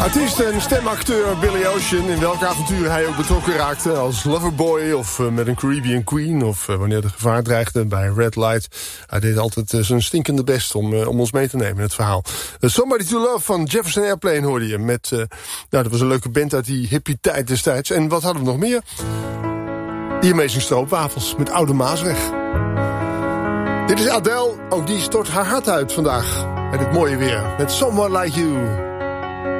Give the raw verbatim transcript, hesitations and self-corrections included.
Artiest en stemacteur Billy Ocean, in welke avonturen hij ook betrokken raakte, als Loverboy of uh, met een Caribbean Queen, of uh, wanneer de gevaar dreigde bij Red Light. Hij deed altijd uh, zijn stinkende best om, uh, om ons mee te nemen in het verhaal. Uh, Somebody to Love van Jefferson Airplane hoorde je met, uh, nou, dat was een leuke band uit die hippie tijd destijds. En wat hadden we nog meer? Die Amazing Stroopwafels met Oude Maasweg. Dit is Adele, ook die stort haar hart uit vandaag met het mooie weer, met Someone Like You.